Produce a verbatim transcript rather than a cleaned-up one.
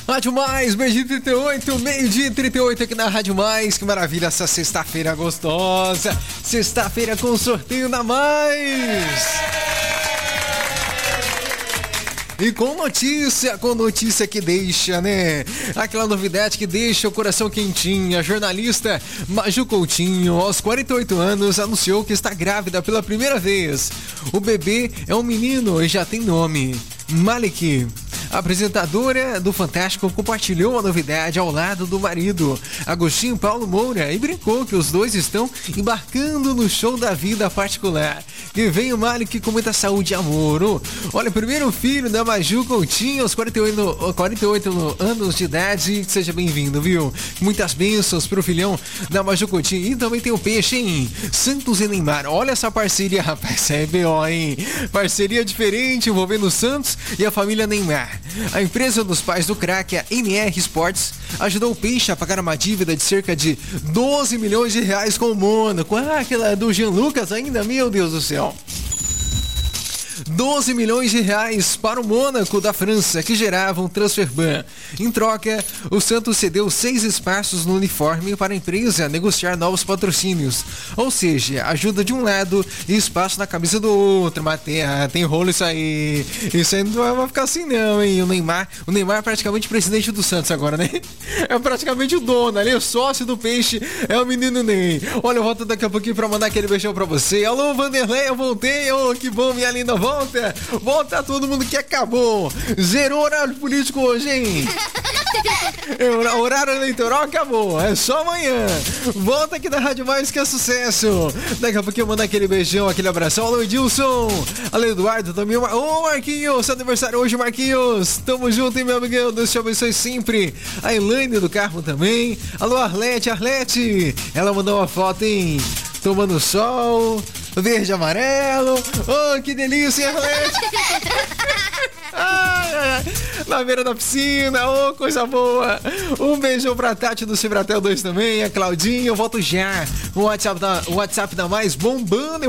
Rádio Mais, meio-dia trinta e oito, meio-dia trinta e oito aqui na Rádio Mais. Que maravilha essa sexta-feira gostosa. Sexta-feira com sorteio na Mais. E com notícia, com notícia que deixa, né? Aquela novidade que deixa o coração quentinho. A jornalista Maju Coutinho, aos quarenta e oito anos, anunciou que está grávida pela primeira vez. O bebê é um menino e já tem nome: Malik. A apresentadora do Fantástico compartilhou a novidade ao lado do marido, Agostinho Paulo Moura, e brincou que os dois estão embarcando no show da vida particular. Que vem o Malik com muita saúde e amor. Olha, primeiro filho da Maju Coutinho, aos quarenta e oito, quarenta e oito anos de idade. Seja bem-vindo, viu? Muitas bênçãos pro filhão da Maju Coutinho. E também tem o peixe, hein? Santos e Neymar. Olha essa parceria, rapaz. É B O, hein? Parceria diferente envolvendo o Santos e a família Neymar. A empresa dos pais do craque, a N R Sports, ajudou o Peixe a pagar uma dívida de cerca de doze milhões de reais com o Mônaco. Ah, aquela do Jean Lucas ainda, meu Deus do céu. doze milhões de reais para o Mônaco da França, que gerava um transfer ban. Em troca, o Santos cedeu seis espaços no uniforme para a empresa negociar novos patrocínios. Ou seja, ajuda de um lado e espaço na camisa do outro. Mas tem, ah, tem rolo isso aí. Isso aí não vai ficar assim não, hein? O Neymar, o Neymar é praticamente presidente do Santos agora, né? É praticamente o dono ali, o sócio do Peixe é o menino Ney. Olha, eu volto daqui a pouquinho para mandar aquele beijão para você. Alô, Vanderlei, eu voltei. Oh, que bom, minha linda, volta. Volta todo mundo que acabou. Zerou o horário político hoje, hein? O horário eleitoral acabou. É só amanhã. Volta aqui da Rádio Mais, que é sucesso. Daqui a pouquinho eu mandar aquele beijão, aquele abração. Alô, Edilson. Alô, Eduardo também. Ô, Marquinhos, seu aniversário hoje, Marquinhos. Tamo junto, hein, meu amigão. Deus te abençoe sempre. A Elaine do Carmo também. Alô, Arlete, Arlete. Ela mandou uma foto, hein? Tomando sol, verde e amarelo. Oh, que delícia, Arlete. Ah, na beira da piscina, oh, coisa boa. Um beijão pra Tati do Cibratel dois também, a Claudinha. Eu volto já. O WhatsApp da, o WhatsApp da Mais bombando.